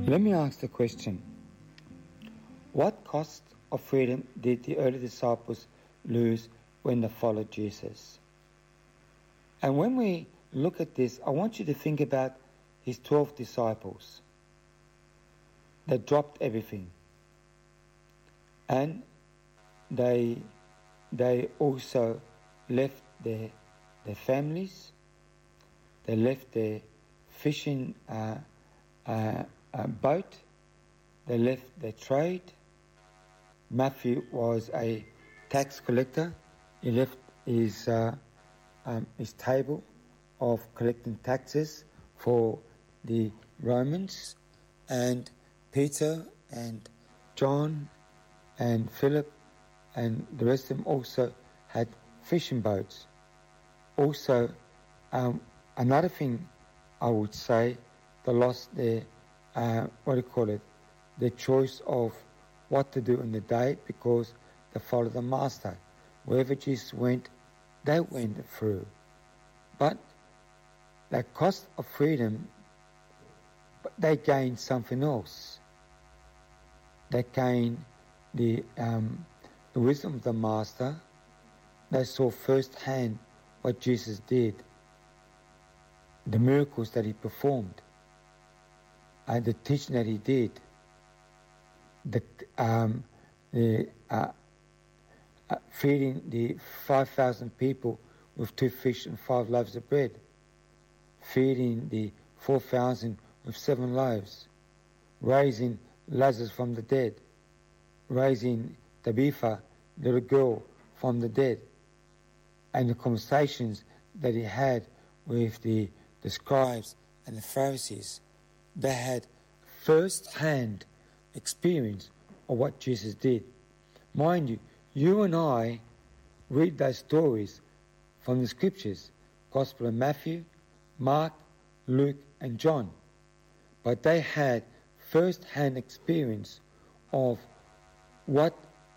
Let me ask the question. What cost of freedom did the early disciples lose when they followed Jesus? And when we look at this, I want you to think about his 12 disciples. They dropped everything. And they also left their families. They left their fishing boat. They left their trade. Matthew was a tax collector. He left his table of collecting taxes for the Romans. And Peter and John and Philip and the rest of them also had fishing boats. Also, another thing I would say, they lost their, their choice of what to do in the day because they followed the Master. Wherever Jesus went, they went through. But the cost of freedom, they gained something else. They gained the wisdom of the Master. They saw firsthand what Jesus did, the miracles that he performed, and the teaching that he did, feeding the 5,000 people with 2 fish and 5 loaves of bread, feeding the 4,000 with 7 loaves, raising Lazarus from the dead, raising Tabitha, the little girl, from the dead, and the conversations that he had with the scribes and the Pharisees. They had first-hand experience of what Jesus did. Mind you, you and I read those stories from the scriptures, Gospel of Matthew, Mark, Luke, and John. But they had first-hand experience of what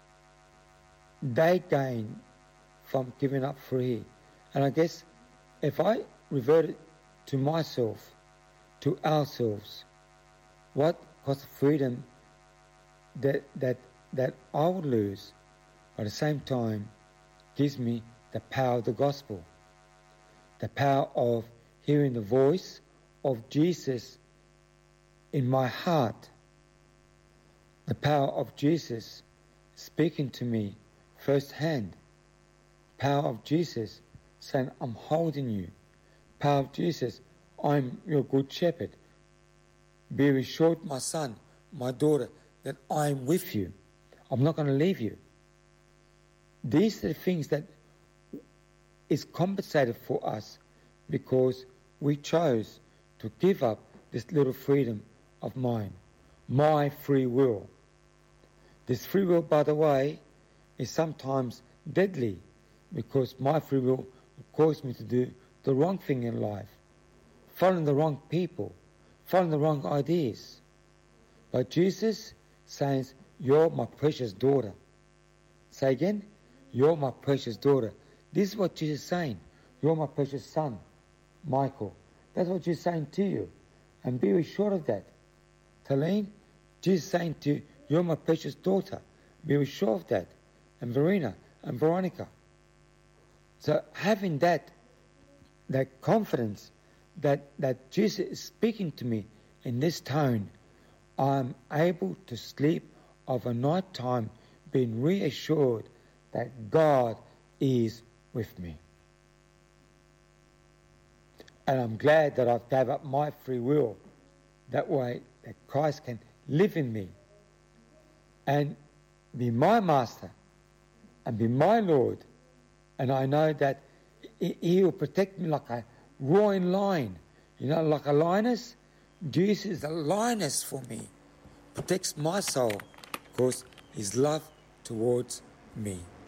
they gained from giving up free. And I guess if I reverted to myself, to ourselves, what cost of freedom that I would lose, but at the same time gives me the power of the gospel, the power of hearing the voice of Jesus in my heart, the power of Jesus speaking to me firsthand, power of Jesus saying, I'm holding you, power of Jesus, I'm your good shepherd. Be assured, my son, my daughter, that I'm with you. I'm not going to leave you. These are the things that is compensated for us because we chose to give up this little freedom of mine, my free will. This free will, by the way, is sometimes deadly because my free will cause me to do the wrong thing in life, following the wrong people, following the wrong ideas. But Jesus says, you're my precious daughter. Say again, you're my precious daughter. This is what Jesus is saying. You're my precious son, Michael. That's what Jesus is saying to you. And be assured of that. Talene, Jesus is saying to you, you're my precious daughter. Be assured of that. And Verena and Veronica. So having that confidence that Jesus is speaking to me in this tone, I'm able to sleep of a night time being reassured that God is with me. And I'm glad that I've gave up my free will. That way that Christ can live in me and be my master and be my Lord. And I know that he will protect me like a roaring lion. You know, like a lioness. Jesus is a lioness for me. Protects my soul because his love towards me.